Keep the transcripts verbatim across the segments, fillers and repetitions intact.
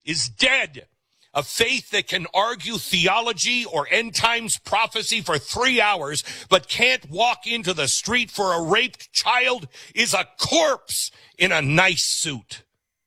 is dead. A faith that can argue theology or end times prophecy for three hours, but can't walk into the street for a raped child is a corpse in a nice suit.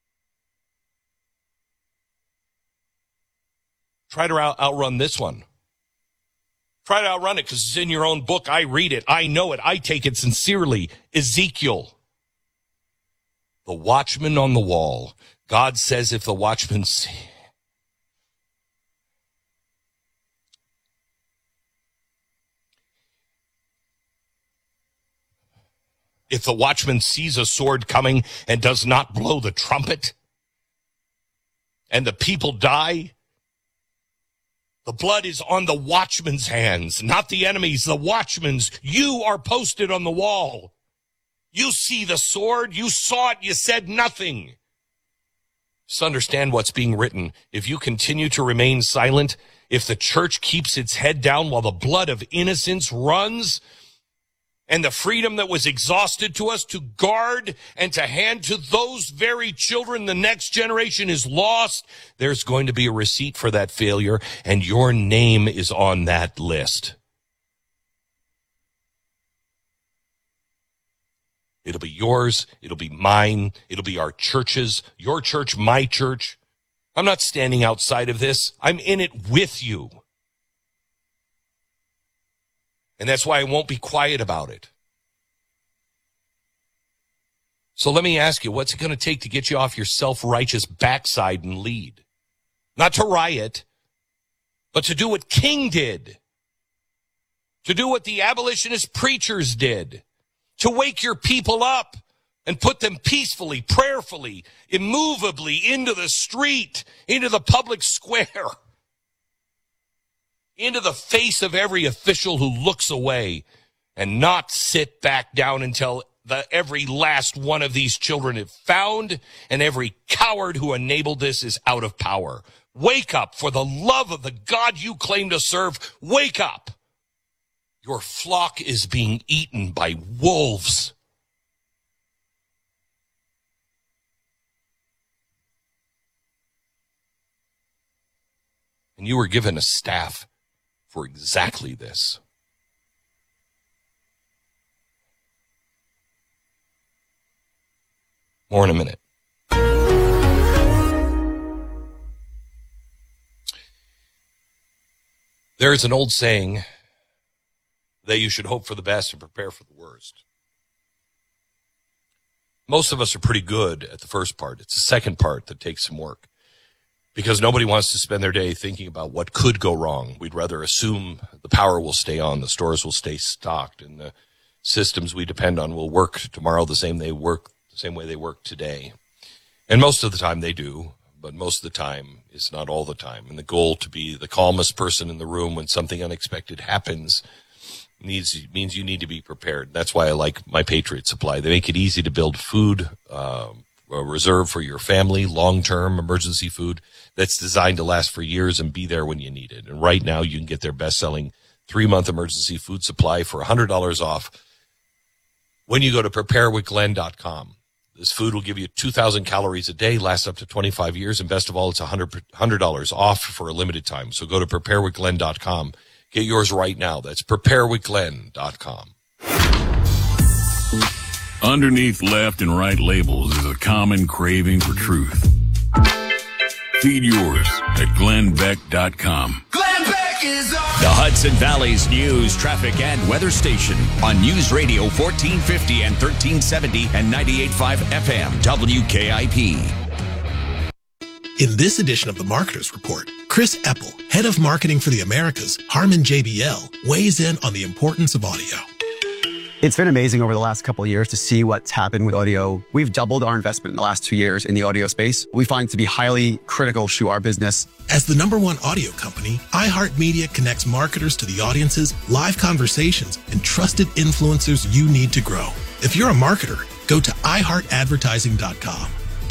Try to out- outrun this one. Try to outrun it because it's in your own book. I read it. I know it. I take it sincerely. Ezekiel. The watchman on the wall. God says if the watchman see. If the watchman sees a sword coming and does not blow the trumpet, and the people die, the blood is on the watchman's hands, not the enemy's, the watchman's. You are posted on the wall. You see the sword, you saw it, you said nothing. Just understand what's being written. If you continue to remain silent, if the church keeps its head down while the blood of innocence runs, and the freedom that was exhausted to us to guard and to hand to those very children, the next generation is lost, there's going to be a receipt for that failure, and your name is on that list. It'll be yours. It'll be mine. It'll be our church's, your church, my church. I'm not standing outside of this. I'm in it with you. And that's why I won't be quiet about it. So let me ask you, what's it going to take to get you off your self-righteous backside and lead? Not to riot, but to do what King did. To do what the abolitionist preachers did. To wake your people up and put them peacefully, prayerfully, immovably into the street, into the public square, into the face of every official who looks away, and not sit back down until the, every last one of these children is found and every coward who enabled this is out of power. Wake up for the love of the God you claim to serve. Wake up. Your flock is being eaten by wolves. And you were given a staff for exactly this. More in a minute. There's an old saying that you should hope for the best and prepare for the worst. Most of us are pretty good at the first part. It's the second part that takes some work. Because nobody wants to spend their day thinking about what could go wrong. We'd rather assume the power will stay on, the stores will stay stocked, and the systems we depend on will work tomorrow the same they work the same way they work today. And most of the time they do, but most of the time is not all the time. And the goal to be the calmest person in the room when something unexpected happens needs means you need to be prepared. That's why I like my Patriot Supply. They make it easy to build food, um, a reserve for your family, long-term emergency food that's designed to last for years and be there when you need it. And right now you can get their best-selling three-month emergency food supply for one hundred dollars off when you go to prepare with glenn dot com. This food will give you two thousand calories a day, lasts up to twenty-five years, and best of all, it's one hundred dollars off for a limited time. So go to prepare with glenn dot com. Get yours right now. That's prepare with glenn dot com. Underneath left and right labels is a common craving for truth. Feed yours at glenn beck dot com. Glenn Beck is on. The Hudson Valley's news, traffic, and weather station on News Radio fourteen fifty and thirteen seventy and ninety-eight point five F M W K I P. In this edition of the Marketers Report, Chris Eppel, head of marketing for the Americas, Harman J B L, weighs in on the importance of audio. It's been amazing over the last couple of years to see what's happened with audio. We've doubled our investment in the last two years in the audio space. We find it to be highly critical to our business. As the number one audio company, iHeartMedia connects marketers to the audiences, live conversations, and trusted influencers you need to grow. If you're a marketer, go to i heart advertising dot com.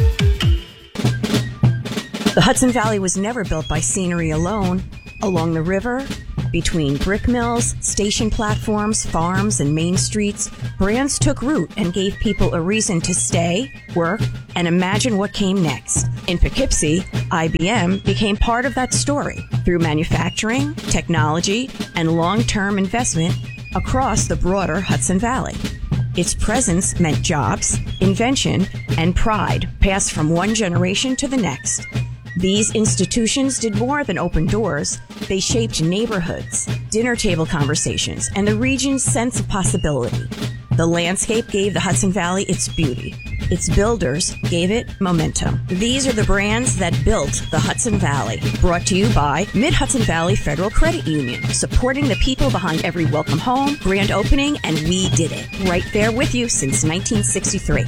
The Hudson Valley was never built by scenery alone. Along the river, between brick mills, station platforms, farms, and main streets, brands took root and gave people a reason to stay, work, and imagine what came next. In Poughkeepsie, I B M became part of that story through manufacturing, technology, and long-term investment across the broader Hudson Valley. Its presence meant jobs, invention, and pride passed from one generation to the next. These institutions did more than open doors. They shaped neighborhoods, dinner table conversations, and the region's sense of possibility. The landscape gave the Hudson Valley its beauty. Its builders gave it momentum. These are the brands that built the Hudson Valley. Brought to you by Mid-Hudson Valley Federal Credit Union, supporting the people behind every welcome home, grand opening, and we did it. Right there with you since nineteen sixty-three.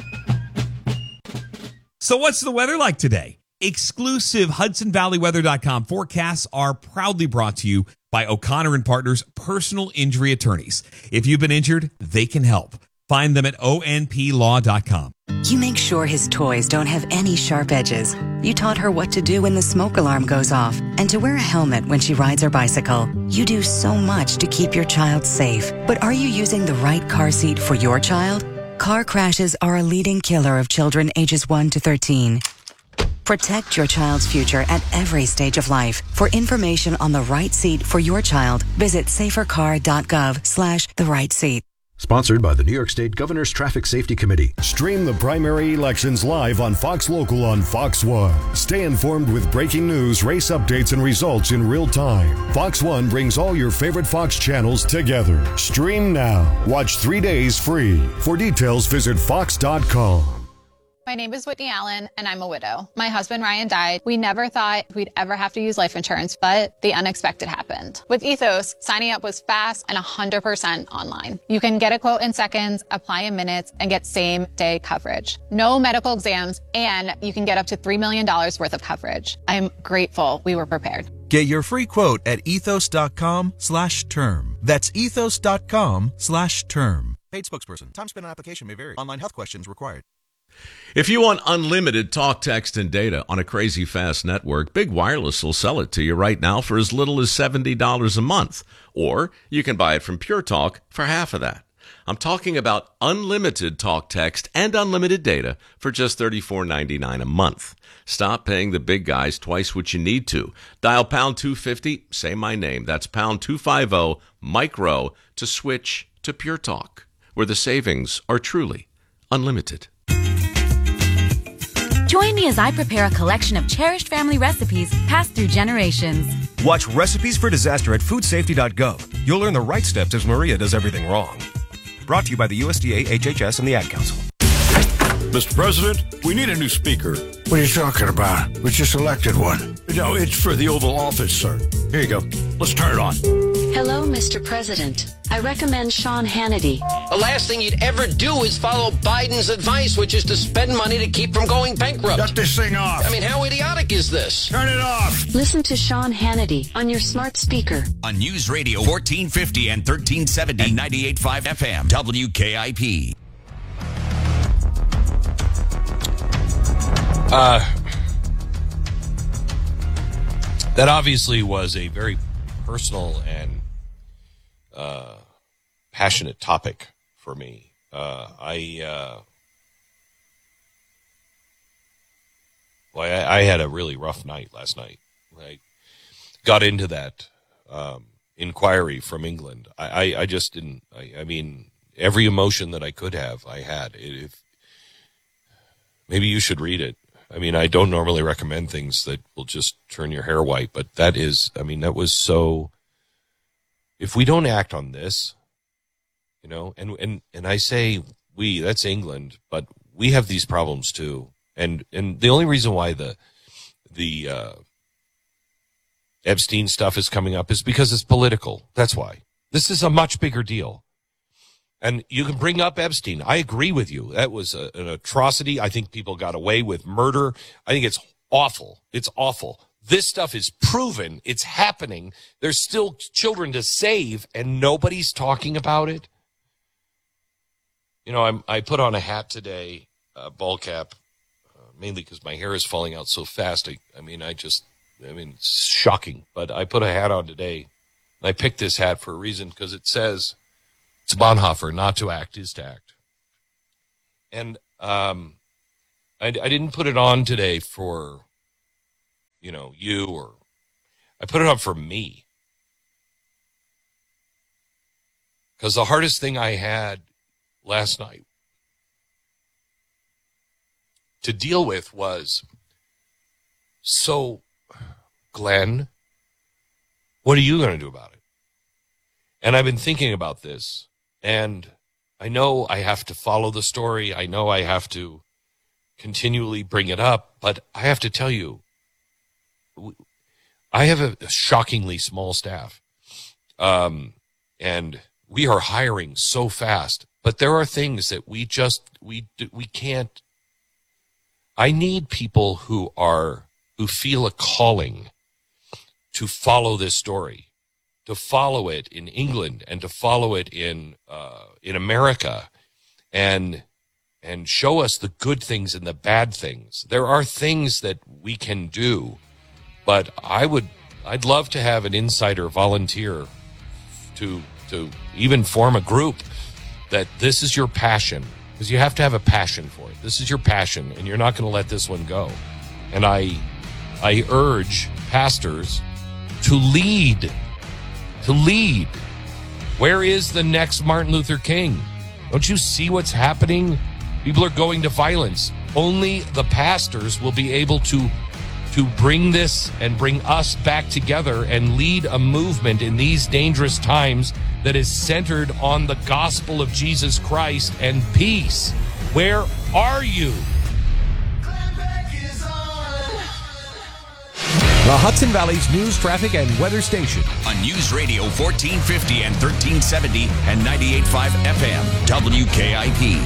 So what's the weather like today? Exclusive Hudson Valley Weather dot com forecasts are proudly brought to you by O'Connor and Partners Personal Injury Attorneys. If you've been injured, they can help. Find them at O N P law dot com. You make sure his toys don't have any sharp edges. You taught her what to do when the smoke alarm goes off and to wear a helmet when she rides her bicycle. You do so much to keep your child safe. But are you using the right car seat for your child? Car crashes are a leading killer of children ages one to thirteen. Protect your child's future at every stage of life. For information on the right seat for your child, visit safercar dot gov slash the right seat. Sponsored by the New York State Governor's Traffic Safety Committee. Stream the primary elections live on Fox Local on Fox One. Stay informed with breaking news, race updates, and results in real time. Fox One brings all your favorite Fox channels together. Stream now. Watch three days free. For details, visit fox dot com. My name is Whitney Allen, and I'm a widow. My husband, Ryan, died. We never thought we'd ever have to use life insurance, but the unexpected happened. With Ethos, signing up was fast and one hundred percent online. You can get a quote in seconds, apply in minutes, and get same-day coverage. No medical exams, and you can get up to three million dollars worth of coverage. I'm grateful we were prepared. Get your free quote at ethos dot com slash term. That's ethos dot com slash term. Paid spokesperson. Time spent on application may vary. Online health questions required. If you want unlimited talk, text, and data on a crazy fast network, Big Wireless will sell it to you right now for as little as seventy dollars a month. Or you can buy it from Pure Talk for half of that. I'm talking about unlimited talk, text, and unlimited data for just thirty-four ninety-nine a month. Stop paying the big guys twice what you need to. Dial pound two fifty, say my name. That's pound two fifty, micro, to switch to Pure Talk, where the savings are truly unlimited. Join me as I prepare a collection of cherished family recipes passed through generations. Watch Recipes for Disaster at food safety dot gov. You'll learn the right steps as Maria does everything wrong. Brought to you by the U S D A, H H S, and the Ad Council. Mister President, we need a new speaker. What are you talking about? We just elected one. No, it's for the Oval Office, sir. Here you go. Let's turn it on. Hello, Mister President. I recommend Sean Hannity. The last thing you'd ever do is follow Biden's advice, which is to spend money to keep from going bankrupt. Shut this thing off. I mean, how idiotic is this? Turn it off. Listen to Sean Hannity on your smart speaker. On News Radio fourteen fifty and thirteen seventy and ninety-eight point five F M, W K I P. Uh, that obviously was a very personal and uh, passionate topic for me. Uh, I, uh, well, I, I had a really rough night last night. I got into that um, inquiry from England. I, I, I just didn't. I, I mean, every emotion that I could have, I had. It, if, maybe you should read it. I mean, I don't normally recommend things that will just turn your hair white, but that is, I mean, that was so, if we don't act on this, you know, and, and, and I say we, that's England, but we have these problems too. And, and the only reason why the, the, uh, Epstein stuff is coming up is because it's political. That's why. This is a much bigger deal. And you can bring up Epstein. I agree with you. That was a, an atrocity. I think people got away with murder. I think it's awful. It's awful. This stuff is proven. It's happening. There's still children to save, and nobody's talking about it. You know, I'm, I put on a hat today, a ball cap, uh, mainly because my hair is falling out so fast. I, I mean, I just, I mean, it's shocking. But I put a hat on today. I picked this hat for a reason because it says, it's Bonhoeffer, not to act is to act. And um, I, I didn't put it on today for, you know, you or I put it on for me. Because the hardest thing I had last night to deal with was, so, Glenn, what are you going to do about it? And I've been thinking about this, and I know I have to follow the story. I know I have to continually bring it up, but I have to tell you, I have a shockingly small staff, um, and we are hiring so fast, but there are things that we just, we, we can't. I need people who are, who feel a calling to follow this story, to follow it in England and to follow it in, uh, in America, and, and show us the good things and the bad things. There are things that we can do, but I would, I'd love to have an insider volunteer to, to even form a group that this is your passion, because you have to have a passion for it. This is your passion, and you're not going to let this one go. And I, I urge pastors to lead, to lead. Where is the next Martin Luther King? Don't you see what's happening? People are going to violence. Only the pastors will be able to to bring this and bring us back together and lead a movement in these dangerous times that is centered on the gospel of Jesus Christ and peace. Where are you? The Hudson Valley's news, traffic, and weather station. On News Radio fourteen fifty and thirteen seventy and ninety-eight point five F M, W K I P.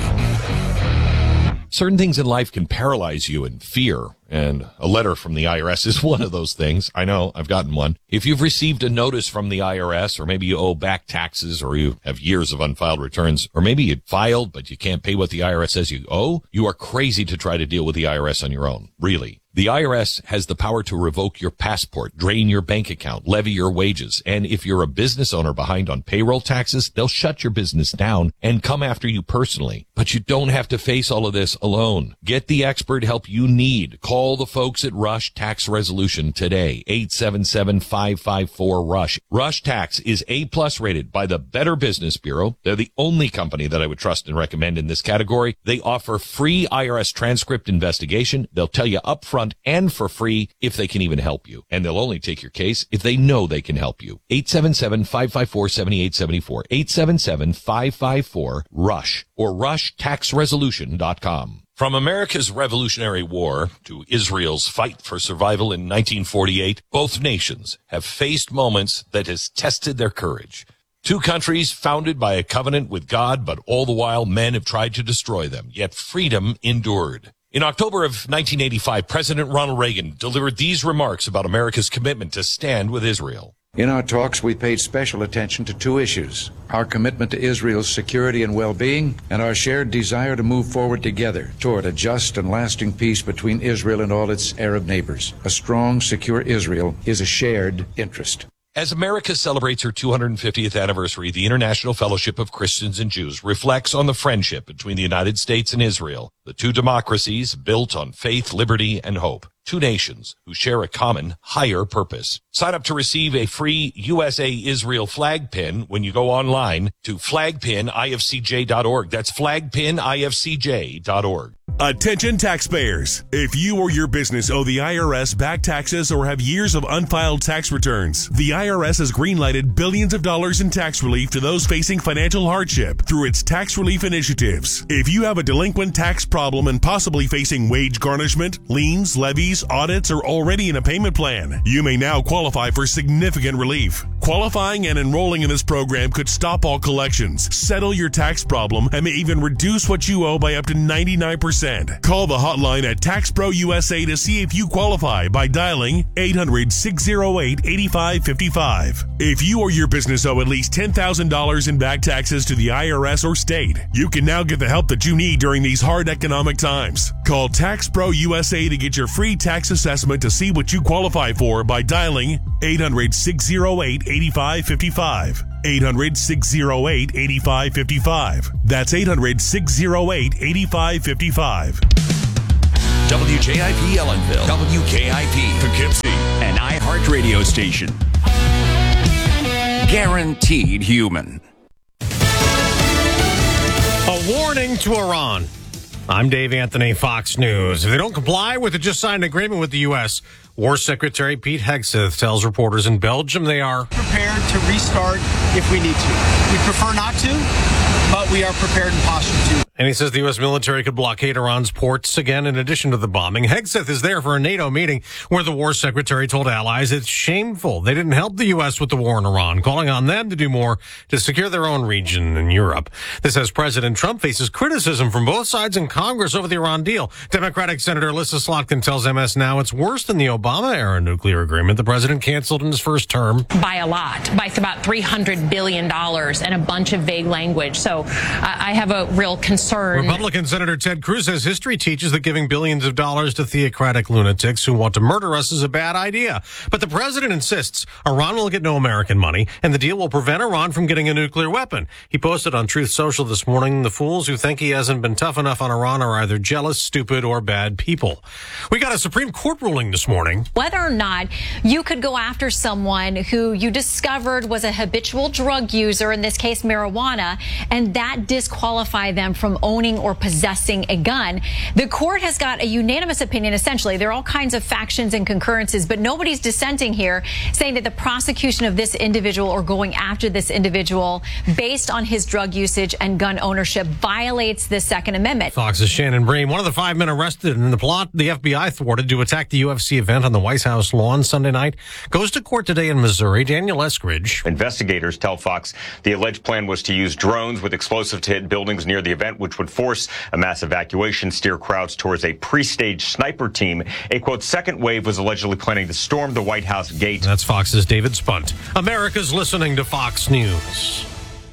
Certain things in life can paralyze you in fear, and a letter from the I R S is one of those things. I know, I've gotten one. If you've received a notice from the I R S, or maybe you owe back taxes, or you have years of unfiled returns, or maybe you filed but you can't pay what the I R S says you owe, you are crazy to try to deal with the I R S on your own. Really. The I R S has the power to revoke your passport, drain your bank account, levy your wages, and if you're a business owner behind on payroll taxes, they'll shut your business down and come after you personally. But you don't have to face all of this alone. Get the expert help you need. Call the folks at Rush Tax Resolution today, eight seven seven, five five four, RUSH. Rush Tax is A-plus rated by the Better Business Bureau. They're the only company that I would trust and recommend in this category. They offer free I R S transcript investigation. They'll tell you up front and for free if they can even help you. And they'll only take your case if they know they can help you. eight seven seven, five five four, seven eight seven four. eight seven seven, five five four, RUSH or rush tax resolution dot com. From America's Revolutionary War to Israel's fight for survival in nineteen forty-eight, both nations have faced moments that has tested their courage. Two countries founded by a covenant with God, but all the while men have tried to destroy them, yet freedom endured. In October of nineteen eighty-five, President Ronald Reagan delivered these remarks about America's commitment to stand with Israel. In our talks, we paid special attention to two issues: our commitment to Israel's security and well-being, and our shared desire to move forward together toward a just and lasting peace between Israel and all its Arab neighbors. A strong, secure Israel is a shared interest. As America celebrates her two hundred fiftieth anniversary, the International Fellowship of Christians and Jews reflects on the friendship between the United States and Israel, the two democracies built on faith, liberty, and hope. Two nations who share a common, higher purpose. Sign up to receive a free U S A Israel flag pin when you go online to flag pin I F C J dot org. That's flag pin I F C J dot org. Attention taxpayers. If you or your business owe the I R S back taxes or have years of unfiled tax returns, the I R S has greenlighted billions of dollars in tax relief to those facing financial hardship through its tax relief initiatives. If you have a delinquent tax problem and possibly facing wage garnishment, liens, levies, audits, or already in a payment plan, you may now qualify for significant relief. Qualifying and enrolling in this program could stop all collections, settle your tax problem, and may even reduce what you owe by up to ninety-nine percent. Call the hotline at TaxPro U S A to see if you qualify by dialing eight hundred, six oh eight, eight five five five. If you or your business owe at least ten thousand dollars in back taxes to the I R S or state, you can now get the help that you need during these hard economic times. Call TaxPro U S A to get your free tax assessment to see what you qualify for by dialing eight hundred, six oh eight, eight five five five. eight hundred, six oh eight, eight five five five. That's eight hundred, six oh eight, eight five five five. W J I P Ellenville, W K I P Poughkeepsie, an iHeart radio station. Guaranteed human. A warning to Iran. I'm Dave Anthony, Fox News. If they don't comply with the just signed agreement with the U S, War Secretary Pete Hegseth tells reporters in Belgium they are prepared to restart if we need to. We prefer not to, but we are prepared and postured to. And he says the U S military could blockade Iran's ports again in addition to the bombing. Hegseth is there for a NATO meeting where the war secretary told allies it's shameful they didn't help the U S with the war in Iran, calling on them to do more to secure their own region in Europe. This as President Trump faces criticism from both sides in Congress over the Iran deal. Democratic Senator Alyssa Slotkin tells M S Now it's worse than the Obama-era nuclear agreement the president canceled in his first term. By a lot, by about three hundred billion dollars and a bunch of vague language. So uh, I have a real concern. Republican Senator Ted Cruz says history teaches that giving billions of dollars to theocratic lunatics who want to murder us is a bad idea. But the president insists Iran will get no American money, and the deal will prevent Iran from getting a nuclear weapon. He posted on Truth Social this morning, the fools who think he hasn't been tough enough on Iran are either jealous, stupid, or bad people. We got a Supreme Court ruling this morning. Whether or not you could go after someone who you discovered was a habitual drug user, in this case marijuana, and that disqualify them from owning or possessing a gun. The court has got a unanimous opinion, essentially. There are all kinds of factions and concurrences, but nobody's dissenting here, saying that the prosecution of this individual or going after this individual based on his drug usage and gun ownership violates the Second Amendment. Fox's Shannon Bream, one of the five men arrested in the plot the F B I thwarted to attack the U F C event on the White House lawn Sunday night, goes to court today in Missouri. Daniel Eskridge. Investigators tell Fox the alleged plan was to use drones with explosives to hit buildings near the event, which would force a mass evacuation, steer crowds towards a pre-staged sniper team. A, quote, second wave was allegedly planning to storm the White House gate. That's Fox's David Spunt. America's listening to Fox News.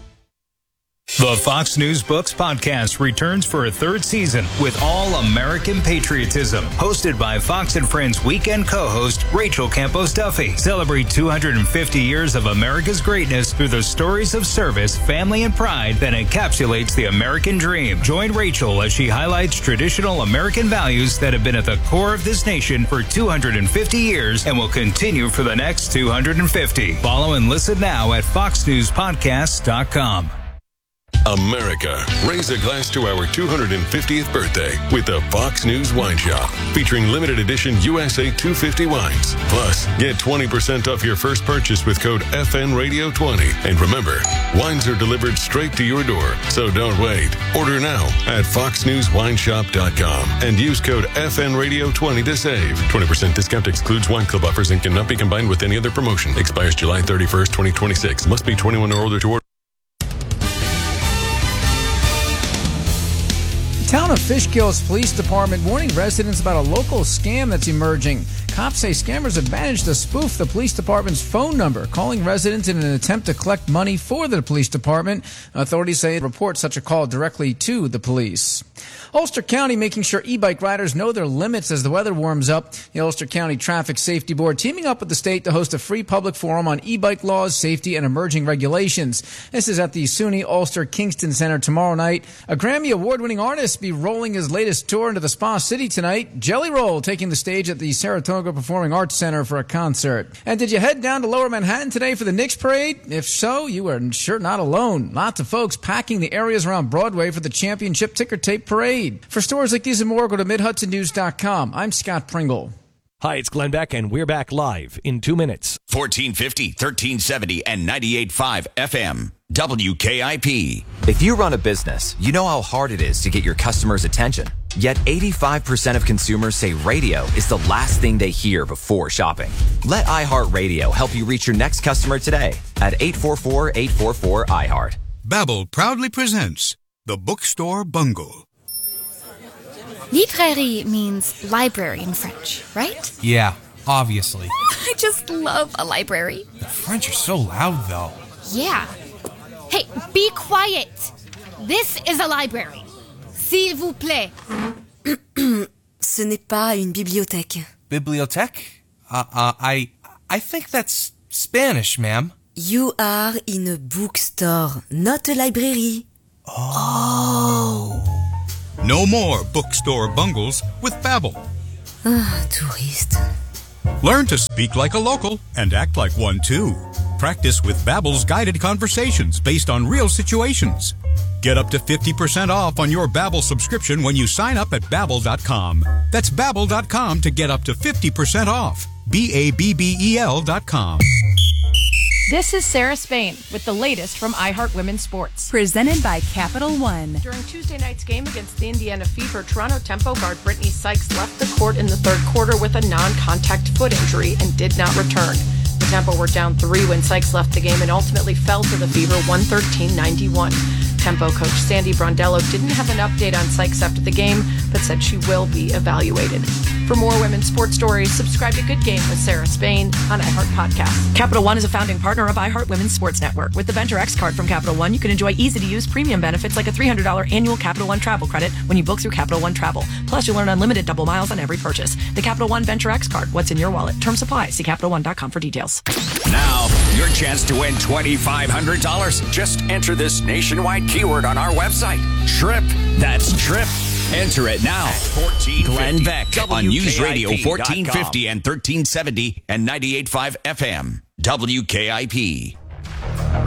The Fox News Books podcast returns for a third season with All American Patriotism, hosted by Fox and Friends weekend co-host Rachel Campos Duffy. Celebrate two hundred fifty years of America's greatness through the stories of service, family, and pride that encapsulates the American dream. Join Rachel as she highlights traditional American values that have been at the core of this nation for two hundred fifty years and will continue for the next two hundred fifty. Follow and listen now at fox news podcast dot com. America, raise a glass to our two hundred fiftieth birthday with the Fox News Wine Shop, featuring limited edition U S A two fifty wines. Plus, get twenty percent off your first purchase with code F N Radio twenty. And remember, wines are delivered straight to your door, so don't wait. Order now at fox news wine shop dot com and use code F N Radio twenty to save. twenty percent discount excludes wine club offers and cannot be combined with any other promotion. Expires July thirty-first, twenty twenty-six. Must be twenty-one or older to order. Town of Fishkill's police department warning residents about a local scam that's emerging. Cops say scammers have managed to spoof the police department's phone number, calling residents in an attempt to collect money for the police department. Authorities say report such a call directly to the police. Ulster County making sure e-bike riders know their limits as the weather warms up. The Ulster County Traffic Safety Board teaming up with the state to host a free public forum on e-bike laws, safety, and emerging regulations. This is at the SUNY Ulster Kingston Center tomorrow night. A Grammy Award-winning artist be rolling his latest tour into the Spa City tonight. Jelly Roll taking the stage at the Saratoga Performing Arts Center for a concert. And did you head down to Lower Manhattan today for the Knicks parade? If so, you are sure not alone. Lots of folks packing the areas around Broadway for the championship ticker tape parade. For stories like these and more, go to mid hudson news dot com. I'm Scott Pringle. Hi, it's Glenn Beck, and we're back live in two minutes. fourteen fifty, thirteen seventy, and ninety-eight point five F M. W K I P. If you run a business, you know how hard it is to get your customers' attention. Yet eighty-five percent of consumers say radio is the last thing they hear before shopping. Let iHeartRadio help you reach your next customer today at eight four four, eight four four, I heart. Babbel proudly presents The Bookstore Bungle. Librairie means library in French, right? Yeah, obviously. I just love a library. The French are so loud, though. Yeah. Hey, be quiet. This is a library. S'il vous plaît. Ce n'est pas une bibliothèque. Bibliothèque? Uh, uh, I, I think that's Spanish, ma'am. You are in a bookstore, not a library. Oh. No more bookstore bungles with Babbel. Ah, touriste. Learn to speak like a local and act like one too. Practice with Babbel's guided conversations based on real situations. Get up to fifty percent off on your Babbel subscription when you sign up at babbel dot com. That's babbel dot com to get up to fifty percent off. B A B B E L dot com. This is Sarah Spain with the latest from iHeart Women's Sports. Presented by Capital One. During Tuesday night's game against the Indiana Fever, Toronto Tempo guard Brittany Sykes left the court in the third quarter with a non-contact foot injury and did not return. The Tempo were down three when Sykes left the game and ultimately fell to the Fever one thirteen ninety-one. Tempo coach Sandy Brondello didn't have an update on Sykes after the game, but said she will be evaluated. For more women's sports stories, subscribe to Good Game with Sarah Spain on iHeart Podcast. Capital One is a founding partner of iHeart Women's Sports Network. With the Venture X card from Capital One, you can enjoy easy-to-use premium benefits like a three hundred dollars annual Capital One travel credit when you book through Capital One Travel. Plus, you'll earn unlimited double miles on every purchase. The Capital One Venture X card. What's in your wallet? Term supply. See capital one dot com for details. Now, your chance to win twenty-five hundred dollars. Just enter this nationwide keyword on our website. Trip. That's Trip. Enter it now. fourteen Glenn Beck on News Radio fourteen fifty and thirteen seventy and ninety-eight point five F M. W K I P.